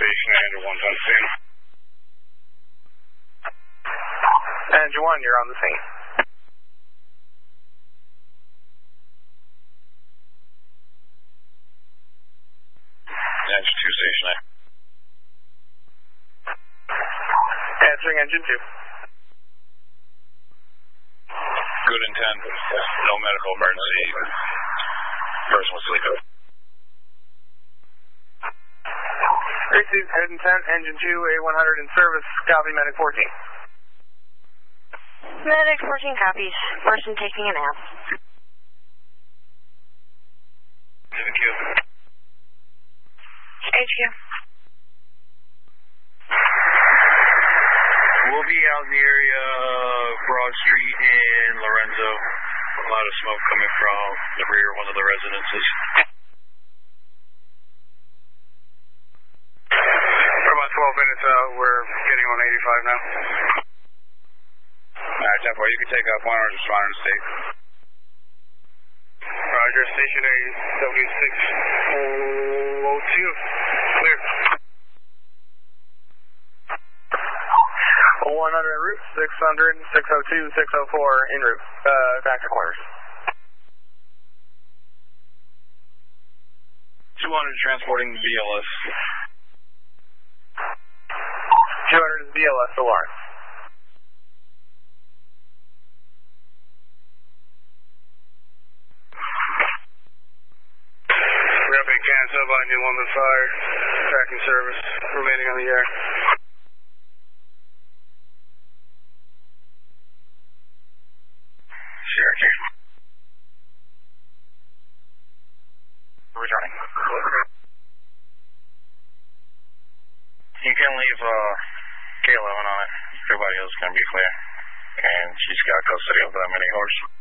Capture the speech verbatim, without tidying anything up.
station, Andrew one's on scene. Andrew one, you're on the scene. Engine two, station A. Answering engine two. Good intent, no medical emergency. Person was sleeping. Received head intent, engine two, A one hundred in service, copy medic fourteen. Medic fourteen copies. Person taking a nap. Thank you. H Q. We'll be out in the area of Broad Street and Lorenzo. A lot of smoke coming from the rear of one of the residences. For about twelve minutes, uh, we're getting on eighty-five now. Alright, ten four, you can take off one or just respond to state. Roger, station A, W six oh two, clear. one hundred en route, six hundred, six oh two, six oh four en route, uh, back to quarters. two hundred transporting B L S. two hundred is B L S to Lawrence. Ramping cancel by New London Fire, tracking service, remaining on the air. Sure, okay. Returning. You can leave uh, K eleven on it. Everybody else is going to be clear. And she's got custody of that mini horse.